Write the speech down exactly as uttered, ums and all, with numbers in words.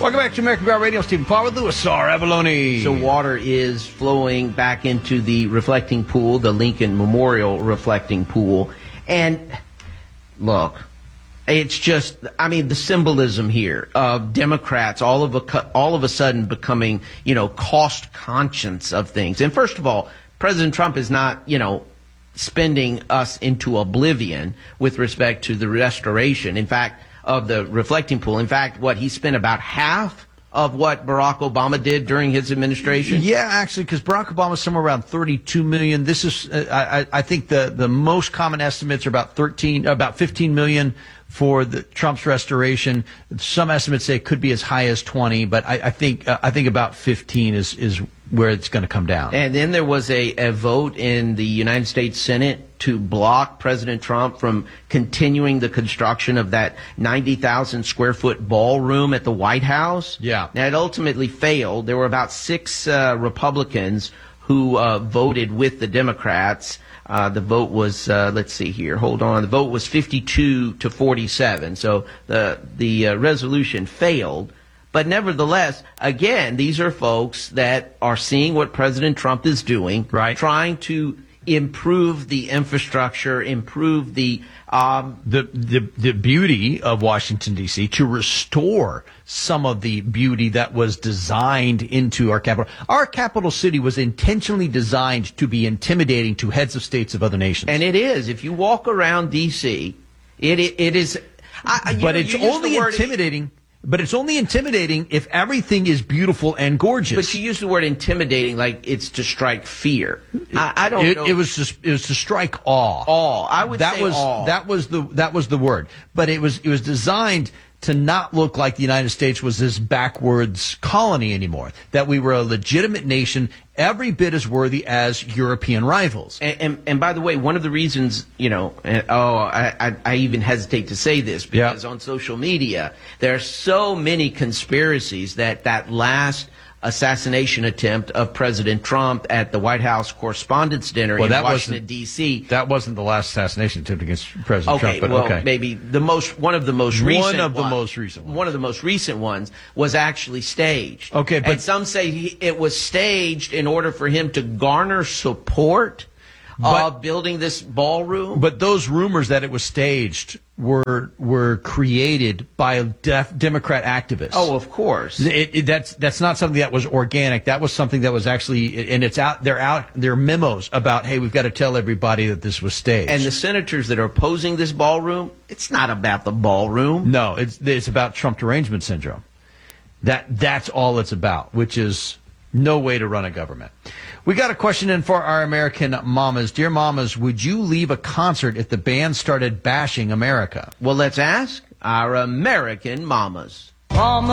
Welcome back to American Ground Radio. Stephen Paul with Louis R. Avalone. So water is flowing back into the reflecting pool, the Lincoln Memorial reflecting pool. And look, it's just, I mean, the symbolism here of Democrats all of a, all of a sudden becoming, you know, cost conscious of things. And first of all, President Trump is not, you know, spending us into oblivion with respect to the restoration. In fact, of the reflecting pool. In fact, what he spent about half of what Barack Obama did during his administration. Yeah, actually, because Barack Obama's somewhere around thirty-two million. This is, uh, I, I think the, the most common estimates are about thirteen, about fifteen million for the Trump's restoration. Some estimates say it could be as high as twenty, but I, I think uh, I think about fifteen is is where it's going to come down. And then there was a, a vote in the United States Senate to block President Trump from continuing the construction of that ninety thousand square foot ballroom at the White House. Yeah. Now, it ultimately failed. There were about six uh, Republicans who uh, voted with the Democrats. Uh, the vote was, uh, let's see here, hold on. The vote was fifty-two to forty-seven. So the, the uh, resolution failed. But nevertheless, again, these are folks that are seeing what President Trump is doing, right, trying to improve the infrastructure, improve the um, the, the the beauty of Washington, D C, to restore some of the beauty that was designed into our capital. Our capital city was intentionally designed to be intimidating to heads of states of other nations. And it is. If you walk around D C, it it is. I, but know, it's only intimidating. But it's only intimidating if everything is beautiful and gorgeous. But you use the word intimidating like it's to strike fear. I, I don't it, know. It was just, it was to strike awe. Awe. I would that say was, awe. That was the that was the word. But it was it was designed to not look like the United States was this backwards colony anymore. That we were a legitimate nation, every bit as worthy as European rivals. And, and, and by the way, one of the reasons, you know, and, oh, I, I, I even hesitate to say this because yeah. on social media, there are so many conspiracies that that last assassination attempt of President Trump at the White House Correspondents' Dinner well, in that Washington, D C That wasn't the last assassination attempt against President okay, Trump. But well, okay, maybe the most one of the most recent one of the ones, most recent ones. one of the most recent ones was actually staged. Okay, but and some say he, it was staged in order for him to garner support but, of building this ballroom. But those rumors that it was staged were were created by def, Democrat activists. Oh, of course. It, it, that's that's not something that was organic. That was something that was actually, and it's out. They're out. There are memos about, hey, we've got to tell everybody that this was staged. And the senators that are opposing this ballroom, it's not about the ballroom. No, it's it's about Trump derangement syndrome. That that's all it's about, which is no way to run a government. We got a question in for our American mamas. Dear mamas, would you leave a concert if the band started bashing America? Well, let's ask our American mamas. Mama.